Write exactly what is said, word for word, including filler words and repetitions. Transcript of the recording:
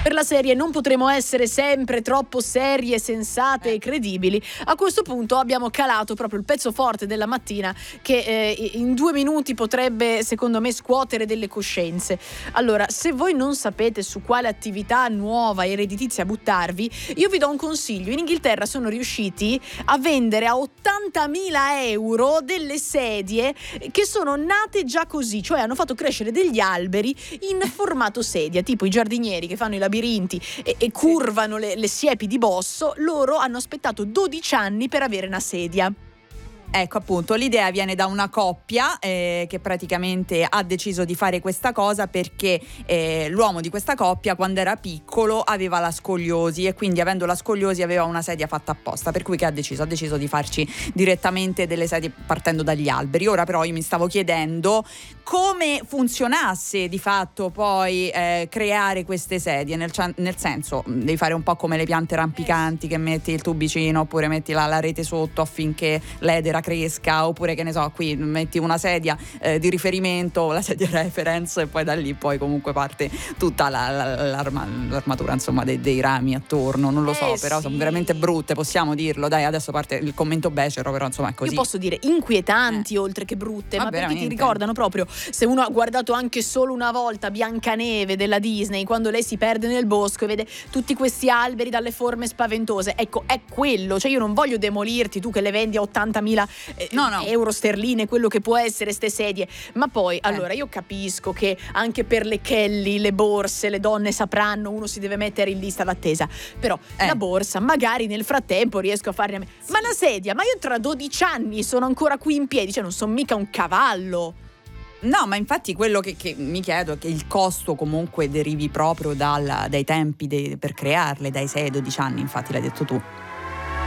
per la serie non potremo essere sempre troppo serie, sensate e credibili, a questo punto abbiamo calato proprio il pezzo forte della mattina che eh, in due minuti potrebbe secondo me scuotere delle coscienze. Allora, se voi non sapete su quale attività nuova e redditizia buttarvi, io vi do un consiglio. In Inghilterra sono riusciti a vendere a ottantamila euro delle sedie che sono nate già così, cioè hanno fatto crescere degli alberi in formato sedia, tipo i giardinieri che fanno i labirinti e, e curvano le, le siepi di bosso. Loro hanno aspettato dodici anni per avere una sedia. Ecco, appunto, l'idea viene da una coppia eh, che praticamente ha deciso di fare questa cosa perché eh, l'uomo di questa coppia quando era piccolo aveva la scoliosi e quindi avendo la scoliosi aveva una sedia fatta apposta, per cui che ha deciso? Ha deciso di farci direttamente delle sedie partendo dagli alberi. Ora però io mi stavo chiedendo come funzionasse di fatto poi eh, creare queste sedie, nel, nel senso devi fare un po' come le piante rampicanti che metti il tubicino oppure metti la, la rete sotto affinché l'edera cresca, oppure che ne so, qui metti una sedia eh, di riferimento, la sedia reference, e poi da lì poi comunque parte tutta la, la, l'arma, l'armatura insomma dei, dei rami attorno, non lo so, eh però sì. sono veramente brutte, possiamo dirlo, dai, adesso parte il commento becero, però insomma è così. Io posso dire inquietanti eh. oltre che brutte, ma, ma perché veramente. ti ricordano proprio, se uno ha guardato anche solo una volta Biancaneve della Disney, quando lei si perde nel bosco e vede tutti questi alberi dalle forme spaventose, ecco, è quello, cioè io non voglio demolirti, tu che le vendi a ottantamila Eh, no, no. euro sterline, quello che può essere ste sedie, ma poi eh. allora io capisco che anche per le Kelly, le borse, le donne sapranno, uno si deve mettere in lista d'attesa, però eh. la borsa magari nel frattempo riesco a farne, sì. ma la sedia, ma io tra dodici anni sono ancora qui in piedi, cioè non sono mica un cavallo. No, ma infatti quello che, che mi chiedo è che il costo comunque derivi proprio dal, dai tempi de, per crearle, dai sei dodici anni, infatti l'hai detto tu.